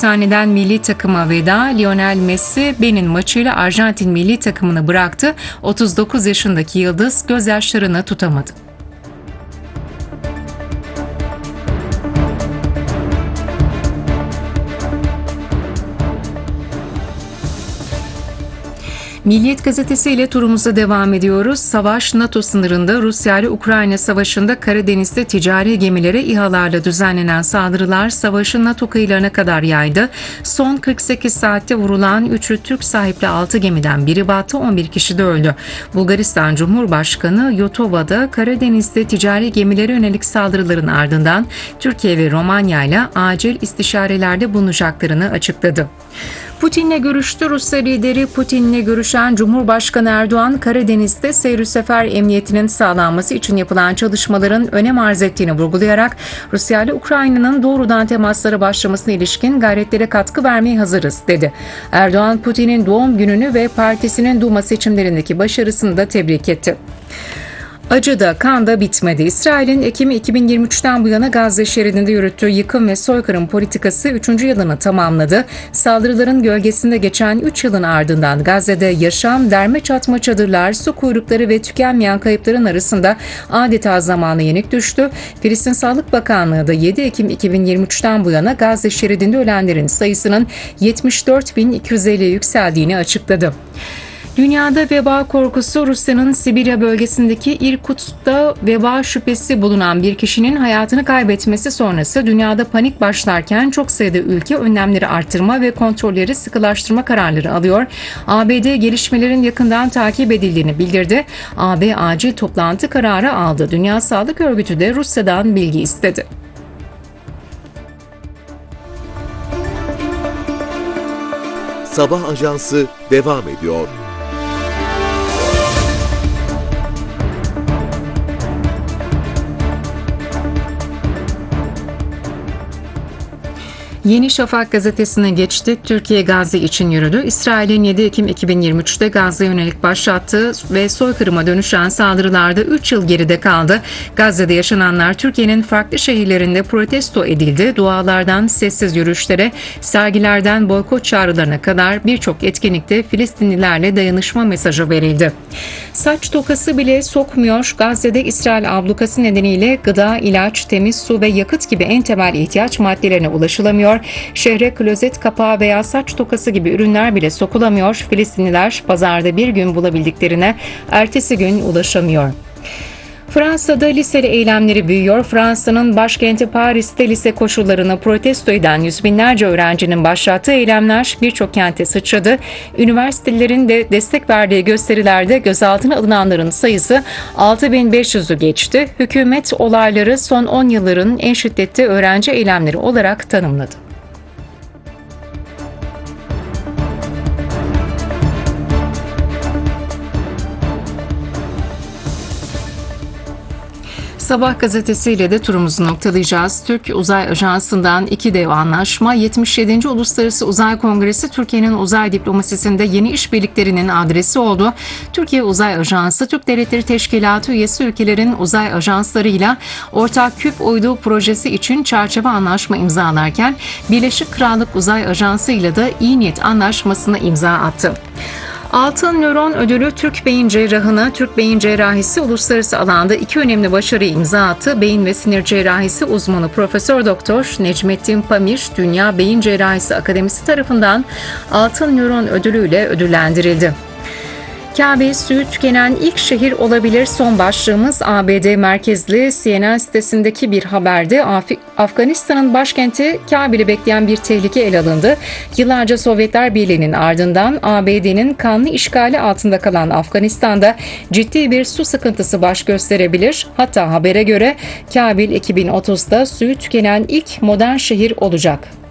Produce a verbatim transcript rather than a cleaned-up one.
efsaneden milli takıma veda. Lionel Messi Benin maçıyla Arjantin milli takımını bıraktı. otuz dokuz yaşındaki yıldız gözyaşlarını tutamadı. Milliyet Gazetesi ile turumuza devam ediyoruz. Savaş NATO sınırında Rusya ile Ukrayna savaşında Karadeniz'de ticari gemilere İHA'larla düzenlenen saldırılar savaşın NATO kıyılarına kadar yaydı. Son kırk sekiz saatte vurulan üçü Türk sahipli altı gemiden biri battı, on bir kişi de öldü. Bulgaristan Cumhurbaşkanı Yotova'da Karadeniz'de ticari gemilere yönelik saldırıların ardından Türkiye ve Romanya ile acil istişarelerde bulunacaklarını açıkladı. Putin'le görüştü. Rusya lideri Putin'le görüşen Cumhurbaşkanı Erdoğan, Karadeniz'de seyir sefer emniyetinin sağlanması için yapılan çalışmaların önem arz ettiğini vurgulayarak Rusya ile Ukrayna'nın doğrudan temaslara başlamasına ilişkin gayretlere katkı vermeye hazırız dedi. Erdoğan, Putin'in doğum gününü ve partisinin Duma seçimlerindeki başarısını da tebrik etti. Acı da kan da bitmedi. İsrail'in Ekim iki bin yirmi üçten bu yana Gazze şeridinde yürüttüğü yıkım ve soykırım politikası üçüncü yılını tamamladı. Saldırıların gölgesinde geçen üç yılın ardından Gazze'de yaşam, derme çatma çadırlar, su kuyrukları ve tükenmeyen kayıpların arasında adeta zamanı yenik düştü. Filistin Sağlık Bakanlığı da yedi Ekim iki bin yirmi üçten bu yana Gazze şeridinde ölenlerin sayısının yetmiş dört bin iki yüz elliye yükseldiğini açıkladı. Dünyada veba korkusu. Rusya'nın Sibirya bölgesindeki İrkutsk'ta veba şüphesi bulunan bir kişinin hayatını kaybetmesi sonrası dünyada panik başlarken çok sayıda ülke önlemleri arttırma ve kontrolleri sıkılaştırma kararları alıyor. A B D gelişmelerin yakından takip edildiğini bildirdi. A B acil toplantı kararı aldı. Dünya Sağlık Örgütü de Rusya'dan bilgi istedi. Sabah ajansı devam ediyor. Yeni Şafak gazetesine geçtik. Türkiye Gazze için yürüdü. İsrail'in yedi Ekim iki bin yirmi üçte Gazze'ye yönelik başlattığı ve soykırıma dönüşen saldırılarda üç yıl geride kaldı. Gazze'de yaşananlar Türkiye'nin farklı şehirlerinde protesto edildi. Dualardan sessiz yürüyüşlere, sergilerden boykot çağrılarına kadar birçok etkinlikte Filistinlilerle dayanışma mesajı verildi. Saç tokası bile sokmuyor. Gazze'de İsrail ablukası nedeniyle gıda, ilaç, temiz su ve yakıt gibi en temel ihtiyaç maddelerine ulaşılamıyor. Şehre klozet kapağı veya saç tokası gibi ürünler bile sokulamıyor. Filistinliler pazarda bir gün bulabildiklerine ertesi gün ulaşamıyor. Fransa'da liseli eylemleri büyüyor. Fransa'nın başkenti Paris'te lise koşullarını protesto eden yüz binlerce öğrencinin başlattığı eylemler birçok kente sıçradı. Üniversitelerin de destek verdiği gösterilerde gözaltına alınanların sayısı altı bin beş yüzü geçti. Hükümet olayları son on yılların en şiddetli öğrenci eylemleri olarak tanımladı. Sabah gazetesiyle de turumuzu noktalayacağız. Türk Uzay Ajansı'ndan iki dev anlaşma. yetmiş yedinci Uluslararası Uzay Kongresi Türkiye'nin uzay diplomasisinde yeni işbirliklerinin adresi oldu. Türkiye Uzay Ajansı, Türk Devletleri Teşkilatı üyesi ülkelerin uzay ajanslarıyla ortak küp uydu projesi için çerçeve anlaşma imzalarken Birleşik Krallık Uzay Ajansı ile de iyi niyet anlaşmasına imza attı. Altın Nöron Ödülü Türk Beyin Cerrahı'na Türk Beyin Cerrahisi uluslararası alanda iki önemli başarıyı imza attı. Beyin ve sinir cerrahisi uzmanı Profesör Doktor Necmettin Pamir, Dünya Beyin Cerrahisi Akademisi tarafından Altın Nöron Ödülü ile ödüllendirildi. Kabe suyu tükenen ilk şehir olabilir son başlığımız. A B D merkezli C N N sitesindeki bir haberde Af- Afganistan'ın başkenti Kabil'i bekleyen bir tehlike ele alındı. Yıllarca Sovyetler Birliği'nin ardından A B D'nin kanlı işgali altında kalan Afganistan'da ciddi bir su sıkıntısı baş gösterebilir. Hatta habere göre Kabil iki bin otuzda suyu tükenen ilk modern şehir olacak.